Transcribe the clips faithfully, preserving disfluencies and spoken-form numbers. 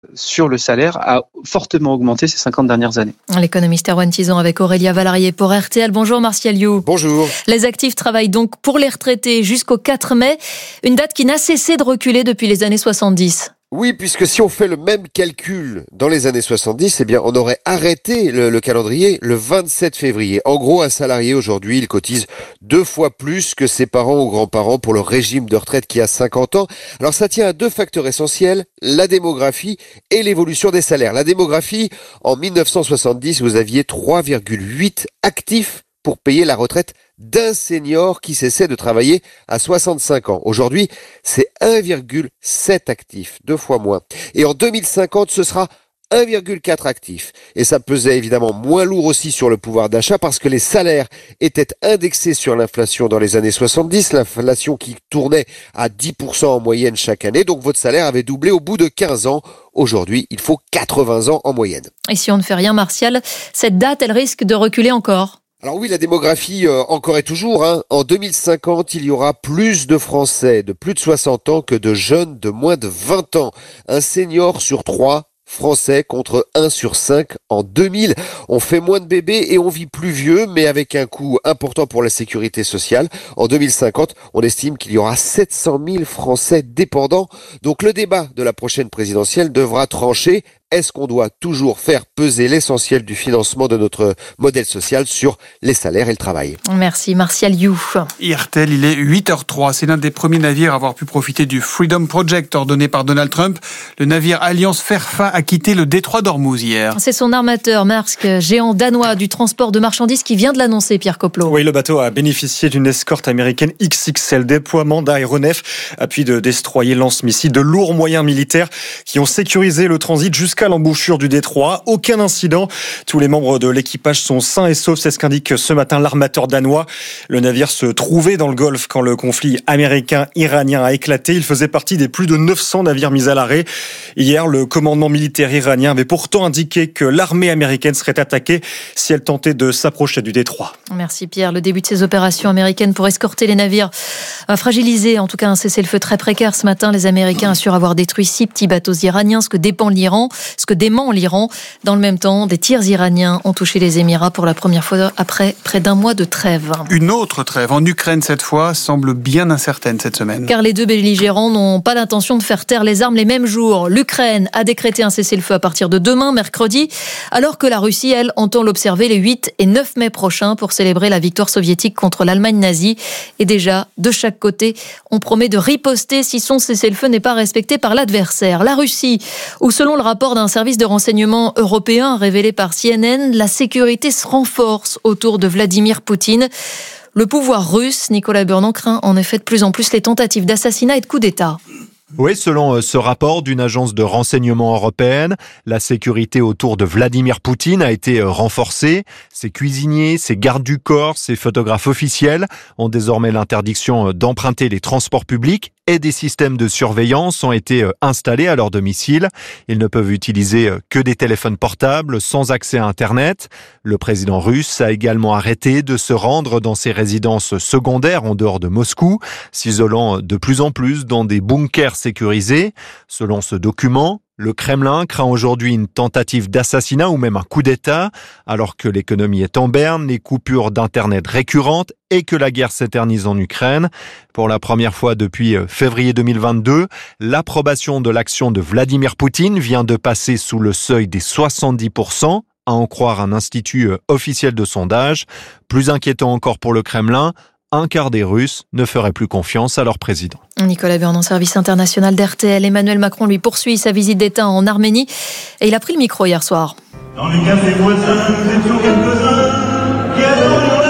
sur le salaire a fortement augmenté ces cinquante dernières années. L'économiste Erwan Tison avec Aurélia Valarié pour R T L. Bonjour Martial You. Bonjour. Les actifs travaillent donc pour les retraités jusqu'au quatre mai, une date qui n'a cessé de reculer depuis les années soixante-dix. Oui, puisque si on fait le même calcul dans les années soixante-dix, eh bien, on aurait arrêté le, le calendrier le vingt-sept février. En gros, un salarié aujourd'hui, il cotise deux fois plus que ses parents ou grands-parents pour le régime de retraite qui a cinquante ans. Alors, ça tient à deux facteurs essentiels, la démographie et l'évolution des salaires. La démographie, en mille neuf cent soixante-dix, vous aviez trois virgule huit actifs pour payer la retraite d'un senior qui cessait de travailler à soixante-cinq ans. Aujourd'hui, c'est un virgule sept actifs, deux fois moins. Et en deux mille cinquante, ce sera un virgule quatre actifs. Et ça pesait évidemment moins lourd aussi sur le pouvoir d'achat parce que les salaires étaient indexés sur l'inflation dans les années soixante-dix, l'inflation qui tournait à dix pour cent en moyenne chaque année. Donc votre salaire avait doublé au bout de quinze ans. Aujourd'hui, il faut quatre-vingts ans en moyenne. Et si on ne fait rien, Martial, cette date, elle risque de reculer encore ? Alors oui, la démographie euh, encore et toujours. Hein. En deux mille cinquante, il y aura plus de Français de plus de soixante ans que de jeunes de moins de vingt ans. Un senior sur trois Français contre un sur cinq en deux mille. On fait moins de bébés et on vit plus vieux, mais avec un coût important pour la sécurité sociale. En deux mille cinquante, on estime qu'il y aura sept cent mille Français dépendants. Donc le débat de la prochaine présidentielle devra trancher. Est-ce qu'on doit toujours faire peser l'essentiel du financement de notre modèle social sur les salaires et le travail ? Merci Martial You. R T L, il est huit heures zéro trois. C'est l'un des premiers navires à avoir pu profiter du Freedom Project ordonné par Donald Trump. Le navire Alliance Fairfa a quitté le détroit d'Ormuz hier. C'est son armateur Maersk, géant danois du transport de marchandises, qui vient de l'annoncer, Pierre Coppelot. Oui, le bateau a bénéficié d'une escorte américaine X X L, déploiement d'aéronefs, appui de destroyers lance-missiles, de lourds moyens militaires qui ont sécurisé le transit jusqu'à à l'embouchure du détroit. Aucun incident. Tous les membres de l'équipage sont sains et saufs. C'est ce qu'indique ce matin l'armateur danois. Le navire se trouvait dans le Golfe quand le conflit américain-iranien a éclaté. Il faisait partie des plus de neuf cents navires mis à l'arrêt. Hier, le commandement militaire iranien avait pourtant indiqué que l'armée américaine serait attaquée si elle tentait de s'approcher du détroit. Merci Pierre. Le début de ces opérations américaines pour escorter les navires a fragilisé, en tout cas un cessez-le-feu très précaire ce matin. Les Américains assurent avoir détruit six petits bateaux iraniens, ce que dépend l'Iran. Ce que dément l'Iran. Dans le même temps, des tirs iraniens ont touché les Émirats pour la première fois après près d'un mois de trêve. Une autre trêve en Ukraine cette fois semble bien incertaine cette semaine. Car les deux belligérants n'ont pas l'intention de faire taire les armes les mêmes jours. L'Ukraine a décrété un cessez-le-feu à partir de demain, mercredi, alors que la Russie, elle, entend l'observer les huit et neuf mai prochains pour célébrer la victoire soviétique contre l'Allemagne nazie. Et déjà, de chaque côté, on promet de riposter si son cessez-le-feu n'est pas respecté par l'adversaire. La Russie, où selon le rapport d'un service de renseignement européen révélé par C N N, la sécurité se renforce autour de Vladimir Poutine. Le pouvoir russe, Nicolas Burnand, craint en effet de plus en plus les tentatives d'assassinat et de coup d'État. Oui, selon ce rapport d'une agence de renseignement européenne, la sécurité autour de Vladimir Poutine a été renforcée. Ses cuisiniers, ses gardes du corps, ses photographes officiels ont désormais l'interdiction d'emprunter les transports publics et des systèmes de surveillance ont été installés à leur domicile. Ils ne peuvent utiliser que des téléphones portables sans accès à Internet. Le président russe a également arrêté de se rendre dans ses résidences secondaires en dehors de Moscou, s'isolant de plus en plus dans des bunkers sécurisés. Selon ce document, le Kremlin craint aujourd'hui une tentative d'assassinat ou même un coup d'État, alors que l'économie est en berne, les coupures d'Internet récurrentes et que la guerre s'éternise en Ukraine. Pour la première fois depuis février deux mille vingt-deux, l'approbation de l'action de Vladimir Poutine vient de passer sous le seuil des soixante-dix pour cent, à en croire un institut officiel de sondage. Plus inquiétant encore pour le Kremlin, un quart des Russes ne feraient plus confiance à leur président. Nicolas Burnand, service international d'R T L. Emmanuel Macron, lui, poursuit sa visite d'État en Arménie et il a pris le micro hier soir. Dans les cafés voisins, nous étions quelques-uns qui attendions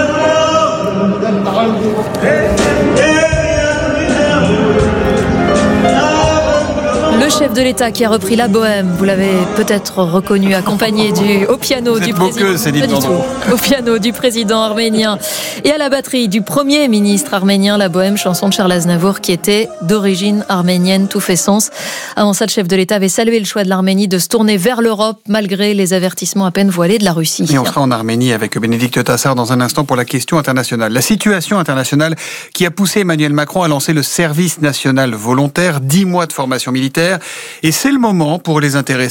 la mort. Le chef de l'État qui a repris la bohème, vous l'avez peut-être reconnu, accompagné du, au piano du président, c'est pas du tout. au piano du président arménien et à la batterie du premier ministre arménien, la bohème, chanson de Charles Aznavour qui était d'origine arménienne, tout fait sens. Avant ça, le chef de l'État avait salué le choix de l'Arménie de se tourner vers l'Europe malgré les avertissements à peine voilés de la Russie. Et on sera en Arménie avec Bénédicte Tassard dans un instant pour la question internationale. La situation internationale qui a poussé Emmanuel Macron à lancer le service national volontaire, dix mois de formation militaire. Et c'est le moment pour les intéressés